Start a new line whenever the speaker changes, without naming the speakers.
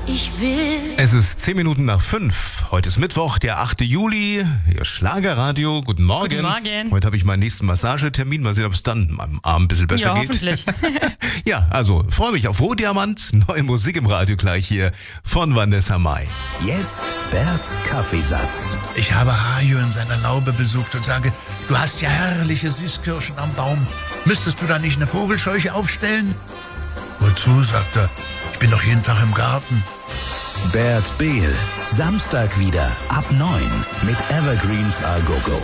Ich will.
Es ist 10 Minuten nach 5. Heute ist Mittwoch, der 8. Juli. Ihr Schlagerradio. Guten Morgen.
Guten Morgen.
Heute habe ich meinen nächsten Massagetermin. Mal sehen, ob es dann am Arm ein bisschen besser geht.
Hoffentlich.
Ja, also freue mich auf Rohdiamant. Neue Musik im Radio gleich hier von Vanessa Mai.
Jetzt Berts Kaffeesatz.
Ich habe Haju in seiner Laube besucht und sage, du hast ja herrliche Süßkirschen am Baum. Müsstest du da nicht eine Vogelscheuche aufstellen? Wozu, sagt er. Ich bin doch jeden Tag im Garten.
Bert Behl. Samstag wieder ab 9 mit Evergreens A Go Go.